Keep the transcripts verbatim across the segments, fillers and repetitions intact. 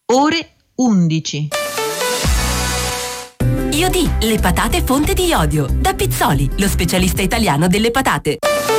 ore undici. Iodì, le patate fonte di iodio. Da Pizzoli, lo specialista italiano delle patate.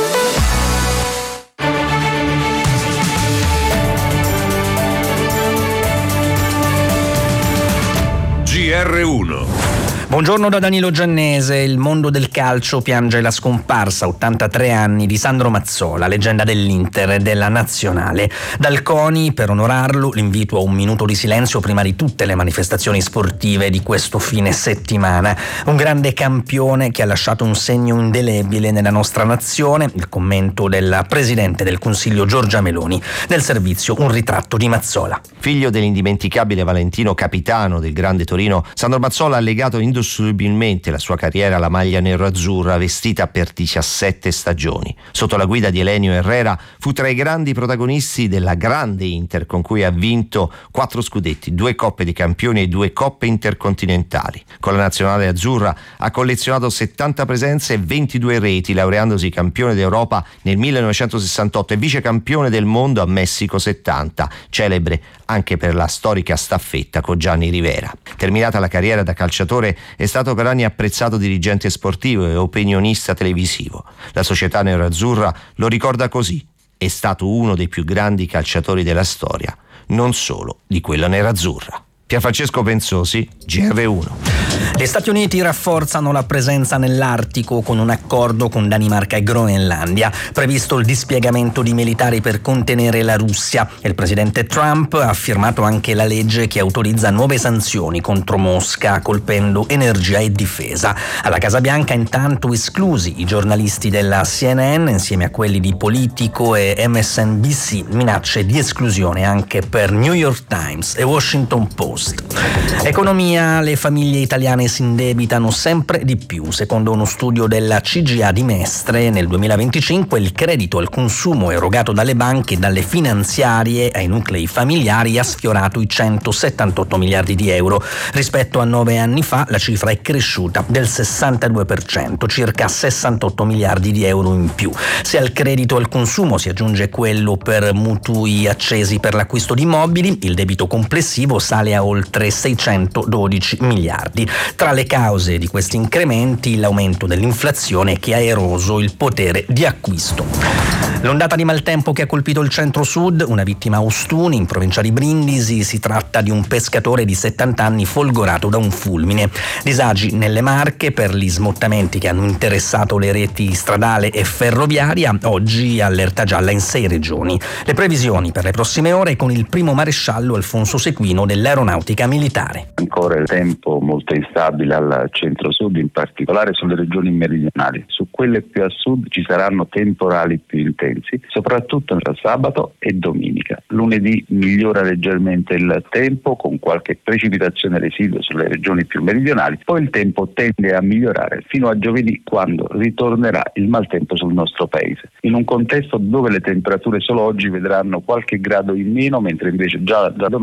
G R uno. Buongiorno da Danilo Giannese. Il mondo del calcio piange la scomparsa, ottantatré anni, di Sandro Mazzola, leggenda dell'Inter e della Nazionale. Dal CONI, per onorarlo, l'invito a un minuto di silenzio prima di tutte le manifestazioni sportive di questo fine settimana. Un grande campione che ha lasciato un segno indelebile nella nostra nazione. Il commento del Presidente del Consiglio Giorgia Meloni. Nel servizio un ritratto di Mazzola. Figlio dell'indimenticabile Valentino, capitano del Grande Torino, Sandro Mazzola ha legato indissolubilmente la sua carriera alla maglia nero-azzurra, vestita per diciassette stagioni. Sotto la guida di Elenio Herrera fu tra i grandi protagonisti della grande Inter, con cui ha vinto quattro scudetti, due coppe di campioni e due coppe intercontinentali. Con la nazionale azzurra ha collezionato settanta presenze e ventidue reti, laureandosi campione d'Europa nel millenovecentosessantotto e vicecampione del mondo a Messico settanta, celebre anche per la storica staffetta con Gianni Rivera. Terminata la carriera da calciatore, è stato per anni apprezzato dirigente sportivo e opinionista televisivo. La società nerazzurra lo ricorda così: è stato uno dei più grandi calciatori della storia, non solo di quella nerazzurra. Pierfrancesco Pensosi, G R uno. Gli Stati Uniti rafforzano la presenza nell'Artico con un accordo con Danimarca e Groenlandia. Previsto il dispiegamento di militari per contenere la Russia. Il presidente Trump ha firmato anche la legge che autorizza nuove sanzioni contro Mosca, colpendo energia e difesa. Alla Casa Bianca, intanto, esclusi i giornalisti della C N N insieme a quelli di Politico e M S N B C. Minacce di esclusione anche per New York Times e Washington Post. Economia: le famiglie italiane si indebitano sempre di più. Secondo uno studio della C G A di Mestre, nel duemilaventicinque il credito al consumo erogato dalle banche e dalle finanziarie ai nuclei familiari ha sfiorato i centosettantotto miliardi di euro. Rispetto a nove anni fa la cifra è cresciuta del sessantadue per cento, circa sessantotto miliardi di euro in più. Se al credito al consumo si aggiunge quello per mutui accesi per l'acquisto di mobili, il debito complessivo sale a oltre seicentododici miliardi. Tra le cause di questi incrementi, l'aumento dell'inflazione che ha eroso il potere di acquisto. L'ondata di maltempo che ha colpito il centro-sud, una vittima a Ostuni, in provincia di Brindisi. Si tratta di un pescatore di settanta anni folgorato da un fulmine. Disagi nelle Marche per gli smottamenti che hanno interessato le reti stradale e ferroviaria. Oggi allerta gialla in sei regioni. Le previsioni per le prossime ore con il primo maresciallo Alfonso Sequino dell'Aeronautica Militare. Ancora il tempo molto instabile al centro-sud, in particolare sulle regioni meridionali. Su quelle più a sud ci saranno temporali più intensi, soprattutto tra sabato e domenica. Lunedì migliora leggermente il tempo con qualche precipitazione residua sulle regioni più meridionali, poi il tempo tende a migliorare fino a giovedì, quando ritornerà il maltempo sul nostro paese. In un contesto dove le temperature solo oggi vedranno qualche grado in meno, mentre invece già da domani